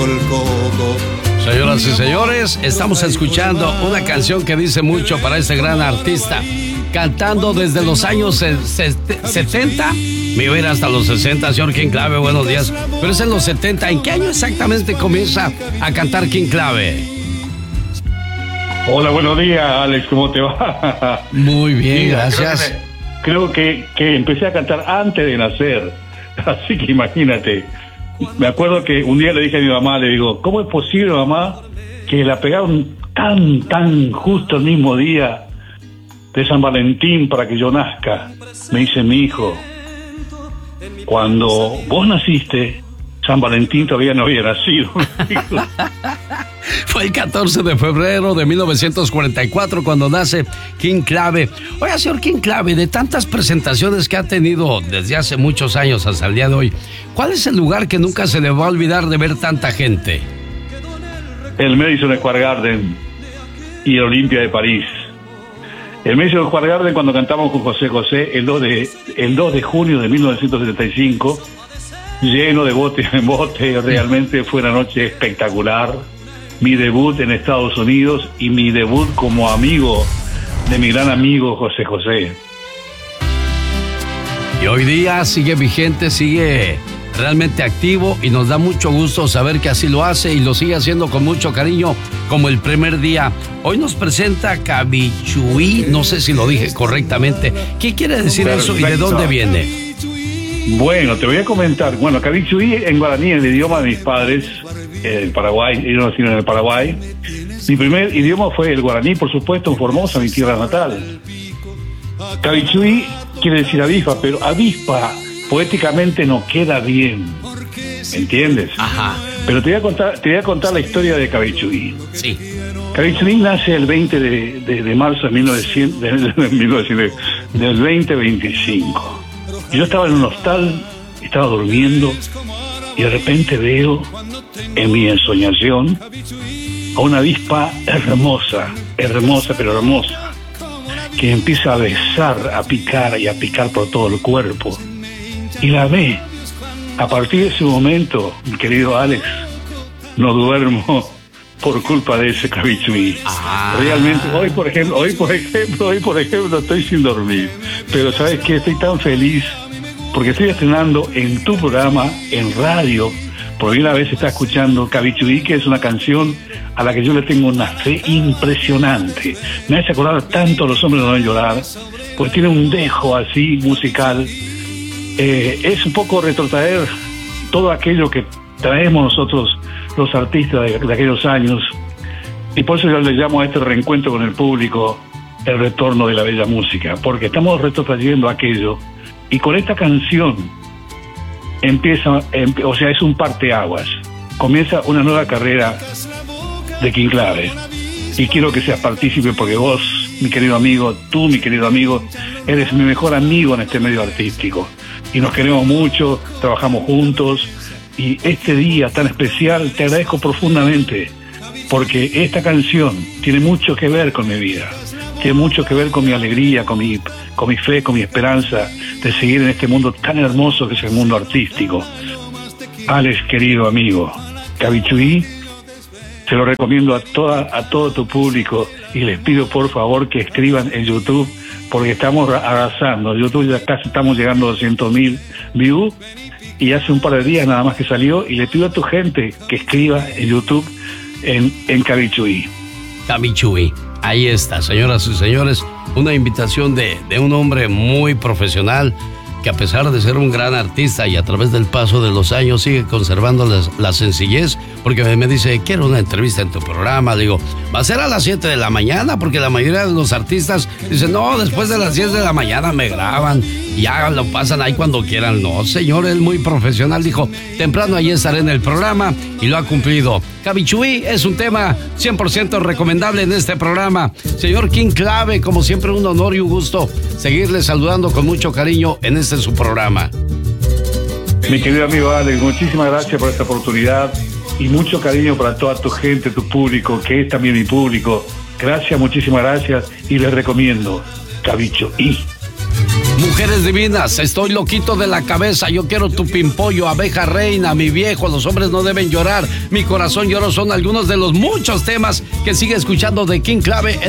el coco. Señoras y señores, estamos escuchando una canción que dice mucho para este gran artista. Cantando desde los años 70, me voy a ir hasta los 60, señor King Clave, buenos días. Pero es en los 70, ¿en qué año exactamente comienza a cantar King Clave? Hola, buenos días, Alex, ¿cómo te va? Muy bien, gracias. Creo que empecé a cantar antes de nacer, así que imagínate. Me acuerdo que un día le dije a mi mamá, le digo, ¿cómo es posible, mamá, que la pegaron tan justo el mismo día de San Valentín para que yo nazca? Me dice, mi hijo, cuando vos naciste, San Valentín todavía no había nacido. Fue el 14 de febrero de 1944 cuando nace King Clave. Oiga, señor King Clave, de tantas presentaciones que ha tenido desde hace muchos años hasta el día de hoy, ¿cuál es el lugar que nunca se le va a olvidar de ver tanta gente? El Madison Square Garden y el Olimpia de París. El Madison Square Garden cuando cantamos con José José el 2 de junio de 1975, lleno de bote en bote, realmente fue una noche espectacular. Mi debut en Estados Unidos y mi debut como amigo de mi gran amigo José José. Y hoy día sigue vigente, sigue realmente activo y nos da mucho gusto saber que así lo hace y lo sigue haciendo con mucho cariño como el primer día. Hoy nos presenta Cabichuí, no sé si lo dije correctamente. ¿Qué quiere decir eso y de dónde viene? Bueno, te voy a comentar. Bueno, Cabichuí en guaraní, el idioma de mis padres, en Paraguay, ellos nacieron en el Paraguay. Mi primer idioma fue el guaraní, por supuesto, en Formosa, mi tierra natal. Cabichuí quiere decir avispa, pero avispa poéticamente no queda bien, ¿entiendes? Ajá. Pero te voy a contar la historia de Cabichuí. Sí. Cabichuí nace el 20 de marzo del 2025. Yo estaba en un hostal, estaba durmiendo y de repente veo en mi ensoñación a una avispa hermosa, pero hermosa, que empieza a besar, a picar por todo el cuerpo. Y la ve. A partir de ese momento, mi querido Alex, no duermo por culpa de ese Cabichuí. Realmente, hoy por ejemplo, estoy sin dormir. Pero ¿sabes qué? Estoy tan feliz porque estoy estrenando en tu programa, en radio, por primera vez está escuchando Cabichuí, que es una canción a la que yo le tengo una fe impresionante. Me hace acordar tanto a Los Hombres No Deben Llorar, pues tiene un dejo así musical. Es un poco retrotraer todo aquello que traemos nosotros los artistas de aquellos años, y por eso yo le llamo a este reencuentro con el público el retorno de la bella música, porque estamos retrotrayendo aquello, y con esta canción es un parteaguas, comienza una nueva carrera de King Clave, y quiero que seas partícipe porque vos, mi querido amigo, tú, mi querido amigo, eres mi mejor amigo en este medio artístico, y nos queremos mucho, trabajamos juntos. Y este día tan especial te agradezco profundamente, porque esta canción tiene mucho que ver con mi vida, tiene mucho que ver con mi alegría, con mi fe, con mi esperanza de seguir en este mundo tan hermoso que es el mundo artístico. Alex, querido amigo, Cabichuí, se lo recomiendo a todo tu público y les pido por favor que escriban en YouTube, porque estamos arrasando. YouTube ya casi estamos llegando a 200.000 views. Y hace un par de días nada más que salió, y le pido a tu gente que escriba en YouTube en Cabichuí. Cabichuí, ahí está, señoras y señores, una invitación de un hombre muy profesional que a pesar de ser un gran artista y a través del paso de los años sigue conservando la sencillez, porque me dice, quiero una entrevista en tu programa. Digo, va a ser a las 7 de la mañana, porque la mayoría de los artistas dicen, no, después de las 10 de la mañana me graban, ya lo pasan ahí cuando quieran. No, señor, él muy profesional, dijo, temprano ahí estaré en el programa, y lo ha cumplido. Cabichuí es un tema 100% recomendable en este programa. Señor King Clave, como siempre, un honor y un gusto seguirle saludando con mucho cariño en este su programa. Mi querido amigo Alex, muchísimas gracias por esta oportunidad y mucho cariño para toda tu gente, tu público, que es también mi público. Gracias, muchísimas gracias, y les recomiendo Cabichuí. Mujeres divinas, estoy loquito de la cabeza, yo quiero tu pimpollo, abeja reina, mi viejo, los hombres no deben llorar, mi corazón lloró, son algunos de los muchos temas que sigue escuchando de King Clave.